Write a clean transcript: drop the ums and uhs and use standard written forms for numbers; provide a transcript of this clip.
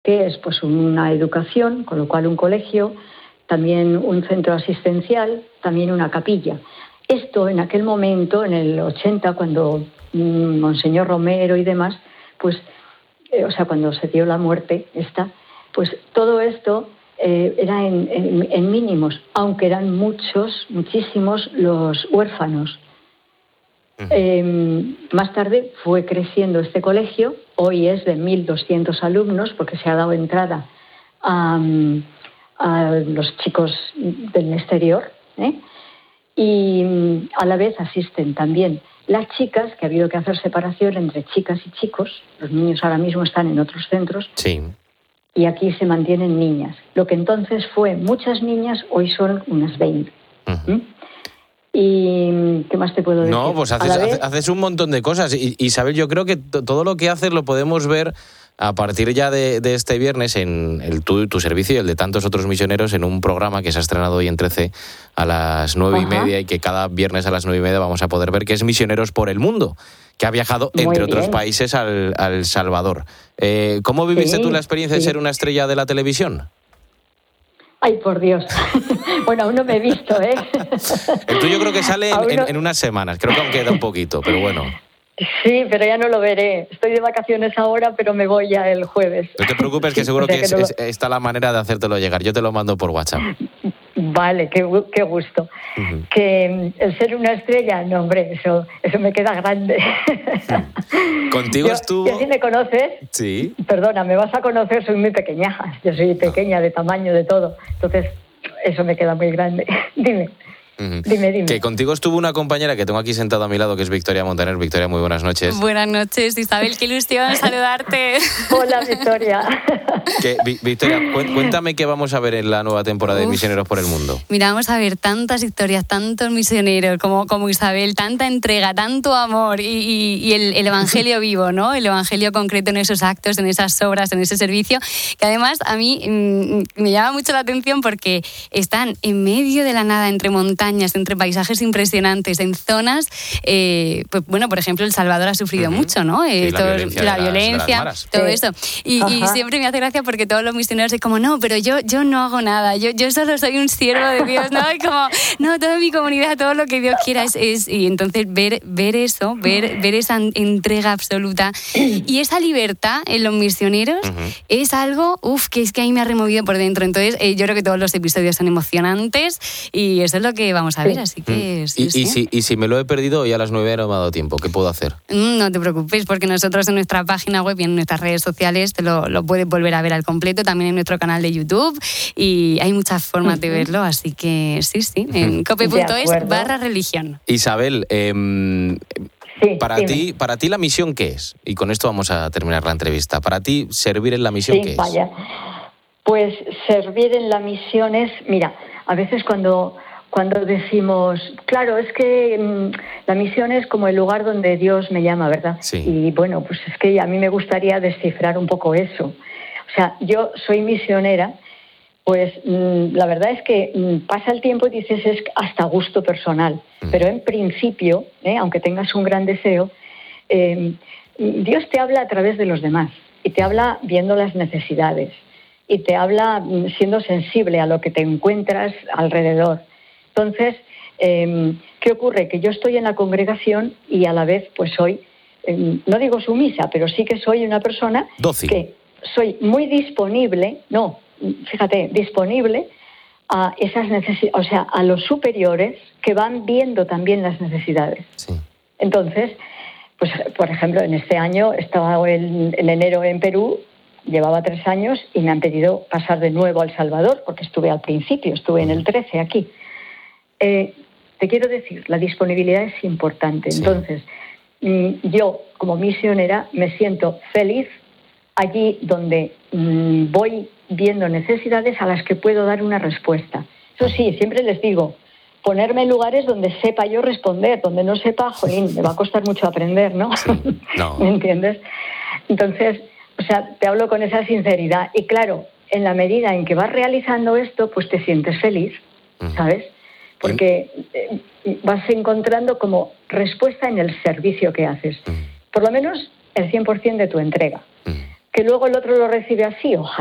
que es pues una educación, con lo cual un colegio, también un centro asistencial, también una capilla. Esto en aquel momento, en el 80, cuando Monseñor Romero y demás, pues, cuando se dio la muerte pues todo esto era en mínimos, aunque eran muchísimos los huérfanos. Más tarde fue creciendo este colegio, hoy es de 1.200 alumnos porque se ha dado entrada a los chicos del exterior, y a la vez asisten también las chicas, que ha habido que hacer separación entre chicas y chicos. Los niños ahora mismo están en otros centros, sí, y aquí se mantienen niñas. Lo que entonces fue muchas niñas, hoy son unas 20. ¿Y qué más te puedo decir? No, pues haces un montón de cosas. Y Isabel, yo creo que todo lo que haces lo podemos ver a partir ya de este viernes en tu servicio y el de tantos otros misioneros en un programa que se ha estrenado hoy en 13 a las 9:30 y que cada viernes a las 9:30 vamos a poder ver, que es Misioneros por el Mundo, que ha viajado, entre otros países, al Salvador. ¿Cómo viviste tú la experiencia de ser una estrella de la televisión? Ay, por Dios. Bueno, aún no me he visto, ¿eh? El tuyo creo que sale en unas semanas. Creo que aún queda un poquito, pero bueno. Sí, pero ya no lo veré. Estoy de vacaciones ahora, pero me voy ya el jueves. No te preocupes, que seguro que está la manera de hacértelo llegar. Yo te lo mando por WhatsApp. Vale, qué gusto. Uh-huh. Que el ser una estrella, no, hombre, eso me queda grande. Contigo estuvo... ¿Y si me conoces? Sí. Perdona, me vas a conocer, soy muy pequeñaja. Yo soy pequeña, de tamaño, de todo. Entonces, eso me queda muy grande. Dime. Uh-huh. Dime. Que contigo estuvo una compañera que tengo aquí sentada a mi lado, que es Victoria Montaner. Victoria, muy buenas noches. Buenas noches, Isabel, qué ilusión saludarte. Hola, Victoria. Victoria, cuéntame qué vamos a ver en la nueva temporada de Misioneros por el Mundo. Mira, vamos a ver tantas historias, tantos misioneros como Isabel, tanta entrega, tanto amor y el evangelio vivo, ¿no? El evangelio concreto en esos actos, en esas obras, en ese servicio, que además a mí me llama mucho la atención porque están en medio de la nada, entre montañas, entre paisajes impresionantes, en zonas, pues bueno, por ejemplo, El Salvador ha sufrido mucho, ¿no? La violencia, todo eso. Y siempre me hace gracia porque todos los misioneros es como, no, pero yo no hago nada, yo solo soy un siervo de Dios, ¿no? Y como, no, toda mi comunidad, todo lo que Dios quiera es y entonces ver eso, ver esa entrega absoluta y esa libertad en los misioneros es algo, que es que ahí me ha removido por dentro. Entonces, yo creo que todos los episodios son emocionantes y eso es lo que vamos a ver, así que sí. Y si me lo he perdido y a las 9 no me ha dado tiempo, ¿qué puedo hacer? No te preocupes, porque nosotros en nuestra página web y en nuestras redes sociales te lo puedes volver a ver al completo, también en nuestro canal de YouTube, y hay muchas formas de verlo, así que sí, en cope.es/religión. Isabel, para ti la misión, ¿qué es? Y con esto vamos a terminar la entrevista. Para ti, servir en la misión, ¿qué es? Pues servir en la misión es, mira, a veces cuando decimos, claro, es que la misión es como el lugar donde Dios me llama, ¿verdad? Sí. Y bueno, pues es que a mí me gustaría descifrar un poco eso. O sea, yo soy misionera, pues la verdad es que pasa el tiempo y dices, es hasta gusto personal. Pero en principio, aunque tengas un gran deseo, Dios te habla a través de los demás y te habla viendo las necesidades y te habla siendo sensible a lo que te encuentras alrededor. Entonces, ¿qué ocurre? Que yo estoy en la congregación y a la vez pues soy, no digo sumisa, pero sí que soy una persona dócil, que soy muy disponible, disponible a esas necesidades, o sea, a los superiores que van viendo también las necesidades. Sí. Entonces, pues por ejemplo, en este año estaba en enero en Perú, llevaba 3 años y me han pedido pasar de nuevo a El Salvador, porque estuve al principio, estuve en el 13 aquí. Te quiero decir, la disponibilidad es importante. Sí. Entonces, yo como misionera me siento feliz allí donde voy viendo necesidades a las que puedo dar una respuesta. Eso sí, siempre les digo, ponerme en lugares donde sepa yo responder, donde no sepa, jolín, me va a costar mucho aprender, ¿no? Sí, no. ¿Me entiendes? Entonces, o sea, te hablo con esa sinceridad. Y claro, en la medida en que vas realizando esto, pues te sientes feliz, ¿sabes? Porque vas encontrando como respuesta en el servicio que haces. Por lo menos el 100% de tu entrega. que luego el otro lo recibe así, ojalá.